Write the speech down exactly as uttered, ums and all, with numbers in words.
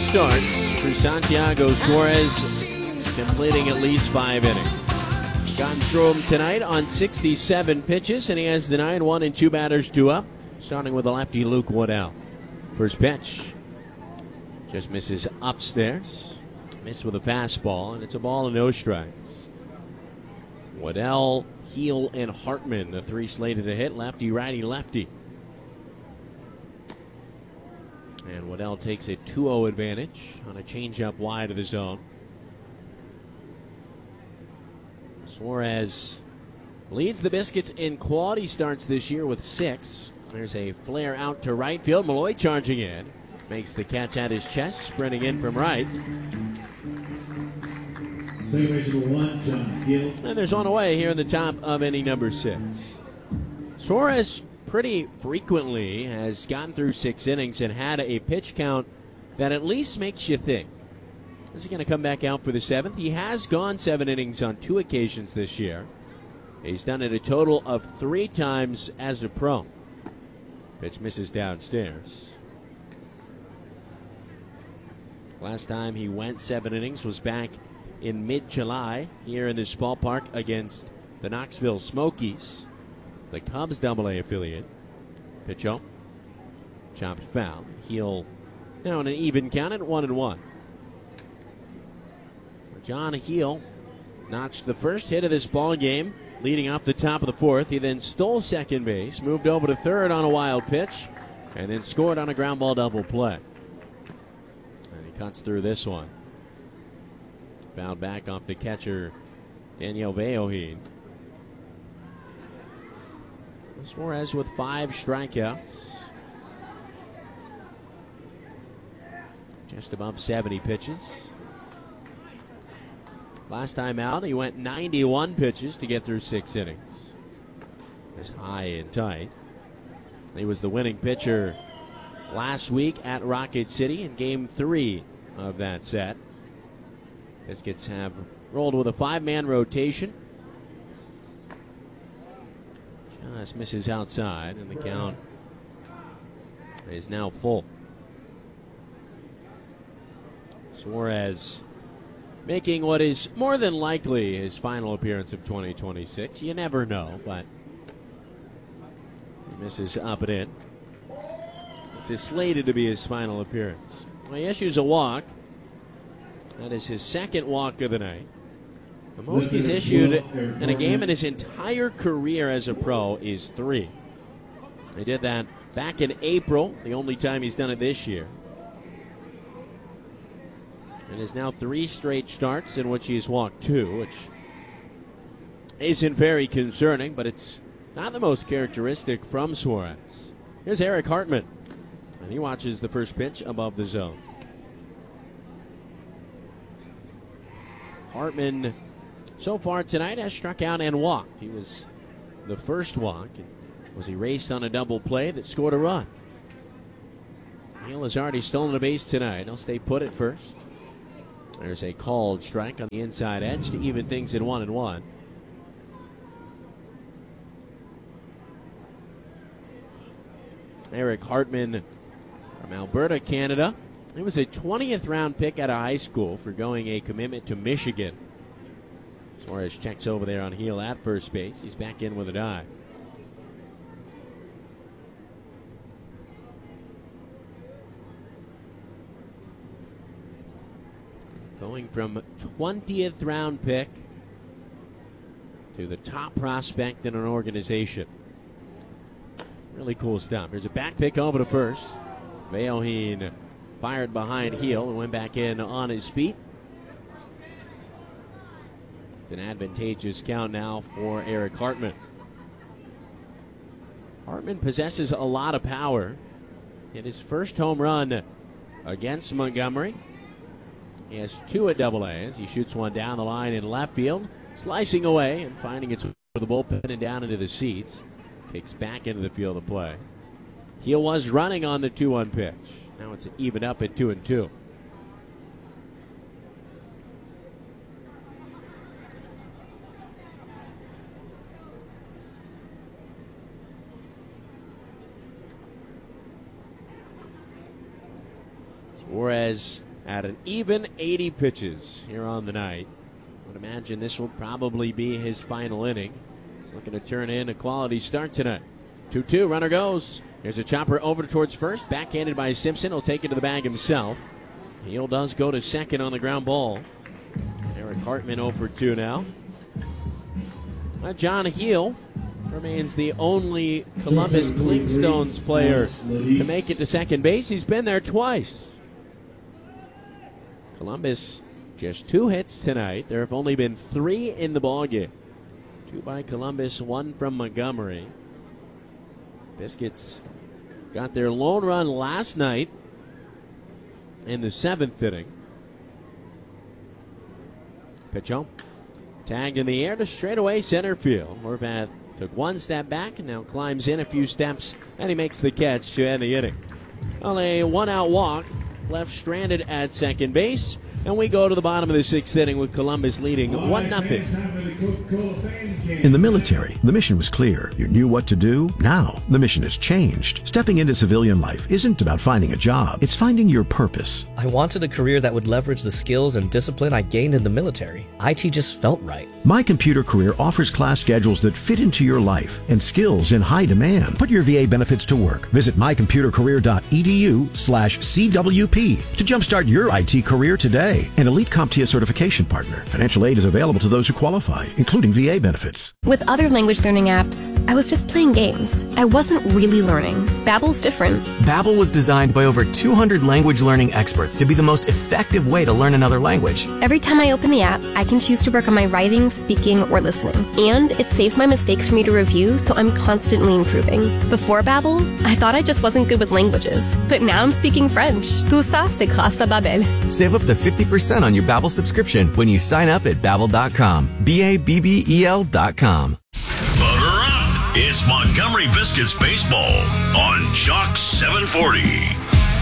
starts for Santiago Suarez, completing at least five innings. Gotten through him tonight on sixty-seven pitches, and he has the nine one and two batters due up, starting with the lefty Luke Waddell. First pitch just misses upstairs, missed with a fastball, and it's a ball and no strikes. Waddell, Heel, and Hartman, the three slated to hit, lefty, righty, lefty. And Waddell takes a two oh advantage on a changeup wide of the zone. Suarez leads the Biscuits in quality starts this year with six. There's a flare out to right field. Malloy charging in. Makes the catch at his chest, sprinting in from right. And there's on away here in the top of inning number six. Suarez pretty frequently has gotten through six innings and had a pitch count that at least makes you think, is he going to come back out for the seventh? He has gone seven innings on two occasions this year. He's done it a total of three times as a pro. Pitch misses downstairs. Last time he went seven innings was back in mid-July here in this ballpark against the Knoxville Smokies, the Cubs double A affiliate. Pitch up. Chopped foul. Heel now in an even count at one and one. John Heel notched the first hit of this ball game, leading off the top of the fourth. He then stole second base, moved over to third on a wild pitch, and then scored on a ground ball double play. And he cuts through this one. Fouled back off the catcher, Daniel Veohin. Suarez with five strikeouts. Just above seventy pitches. Last time out, he went ninety-one pitches to get through six innings. That's high and tight. He was the winning pitcher last week at Rocket City in game three of that set. Biscuits have rolled with a five-man rotation. Just misses outside, and the count is now full. Suarez making what is more than likely his final appearance of twenty twenty-six. You never know, but he misses up and in. This is slated to be his final appearance. Well, he issues a walk. That is his second walk of the night. The most he's issued in a game in his entire career as a pro is three. He did that back in April, the only time he's done it this year. And is now three straight starts in which he's walked two, which isn't very concerning, but it's not the most characteristic from Suarez. Here's Eric Hartman, and he watches the first pitch above the zone. Hartman, so far tonight, has struck out and walked. He was the first walk and was erased on a double play that scored a run. Heel has already stolen a base tonight. He'll stay put at first. There's a called strike on the inside edge to even things in one and one. Eric Hartman from Alberta, Canada. He was a twentieth round pick out of high school for going a commitment to Michigan. Suarez checks over there on Heel at first base. He's back in with a dive. Going from twentieth round pick to the top prospect in an organization. Really cool stuff. Here's a back pick over to first. Veohin fired behind Heel and went back in on his feet. It's an advantageous count now for Eric Hartman. Hartman possesses a lot of power. Hit his first home run against Montgomery. He has two at double A as he shoots one down the line in left field, slicing away and finding its way to the bullpen and down into the seats. Kicks back into the field of play. Heel was running on the two one pitch. Now it's even up at two and two. Suarez at an even eighty pitches here on the night. I would imagine this will probably be his final inning. He's looking to turn in a quality start tonight. two two, runner goes. There's a chopper over towards first, backhanded by Simpson. He'll take it to the bag himself. Heel does go to second on the ground ball. Eric Hartman oh for two now. Uh, John Heel remains the only Columbus Clinkstones player to make it to second base. He's been there twice. Columbus just two hits tonight. There have only been three in the ballgame. Two by Columbus, one from Montgomery. Biscuits got their lone run last night in the seventh inning. Pitch home. Tagged in the air to straightaway center field. Horvath took one step back and now climbs in a few steps, and he makes the catch to end the inning. On a one-out walk, left stranded at second base, and we go to the bottom of the sixth inning with Columbus leading one nothing. In the military, the mission was clear. You knew what to do. Now, the mission has changed. Stepping into civilian life isn't about finding a job. It's finding your purpose. I wanted a career that would leverage the skills and discipline I gained in the military. I T just felt right. My Computer Career offers class schedules that fit into your life and skills in high demand. Put your V A benefits to work. Visit mycomputercareer.edu slash CWP to jumpstart your I T career today. An Elite CompTIA certification partner. Financial aid is available to those who qualify, including V A benefits. With other language learning apps, I was just playing games. I wasn't really learning. Babbel's different. Babbel was designed by over two hundred language learning experts to be the most effective way to learn another language. Every time I open the app, I can choose to work on my writing, speaking, or listening. And it saves my mistakes for me to review, so I'm constantly improving. Before Babbel, I thought I just wasn't good with languages. But now I'm speaking French. Tout ça, c'est grâce à Babbel. Save up to fifty percent on your Babbel subscription when you sign up at babbel dot com. B A B B E L dot com. Butter up! It's Montgomery Biscuits Baseball on Chalk seven forty.